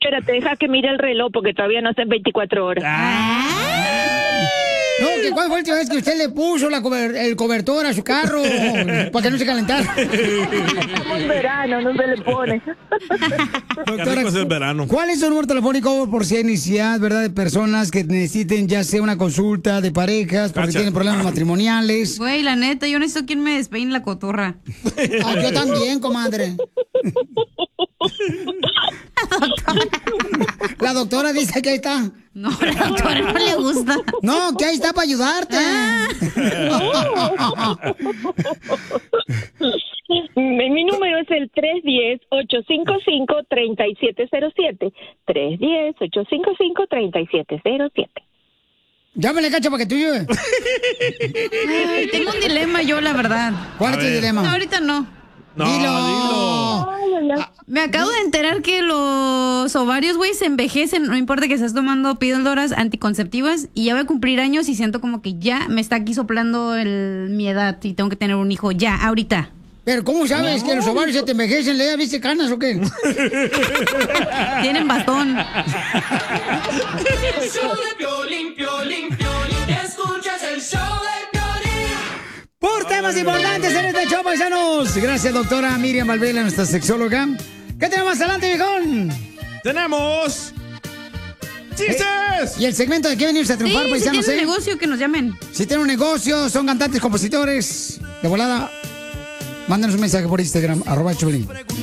espérate, deja que mire el reloj porque todavía no son 24 horas. No, que cuál fue la última vez que usted le puso el cobertor a su carro para que no se calentara. Estamos en verano, no se le pone. Doctora, es el verano. ¿Cuál es su número telefónico por si hay necesidad, verdad, de personas que necesiten ya sea una consulta de parejas, porque tienen problemas matrimoniales? Güey, la neta, yo necesito quien me despeine la cotorra. Yo también, comadre. La doctora dice que ahí está. No, la doctora no le gusta. No, que ahí está para ayudarte. Mi número es el 310-855-3707. 310-855-3707. Llámale, Cacha, para que tú ayudes. Ay, tengo un dilema yo, la verdad. ¿Cuál es tu dilema? No, ahorita no. No, dilo. Me acabo de enterar que los ovarios, güey, se envejecen. No importa que estés tomando píldoras anticonceptivas. Y ya voy a cumplir años y siento como que ya me está aquí soplando mi edad. Y tengo que tener un hijo ya, ahorita. Pero ¿cómo sabes que los ovarios se te envejecen? ¿Le viste canas o qué? Tienen bastón. El show de Piolín, Piolín, Piolín. Escuchas el show de Piolín. Por temas importantes en este show, paisanos. Gracias, doctora Miriam Valvela, nuestra sexóloga. ¿Qué tenemos más adelante, viejón? ¡Tenemos chistes! Y el segmento de qué venirse a triunfar, Sí, paisanos, si tienen un negocio, que nos llamen. Si tienen un negocio, son cantantes, compositores, de volada, mándanos un mensaje por Instagram, @Choplin.